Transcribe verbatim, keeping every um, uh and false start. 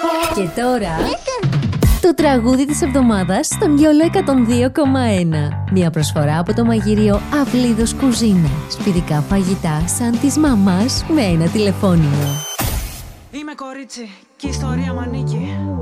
Και τώρα το τραγούδι της εβδομάδας στον Γιόλο εκατόν δύο κόμμα ένα. Μια προσφορά από το μαγειρίο Αυλίδος Κουζίνα. Σπιτικά φαγητά σαν της μαμάς με ένα τηλεφώνημα. Είμαι κορίτσι και η ιστορία μ' ανήκει.